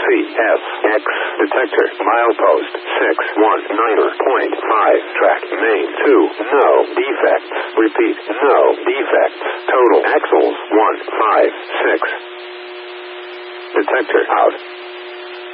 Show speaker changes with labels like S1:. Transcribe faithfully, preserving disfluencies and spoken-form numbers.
S1: C S X. Detector. Milepost six one nine point five. Track main two. No defects. Repeat. No defects. Total axles one five six. Detector out.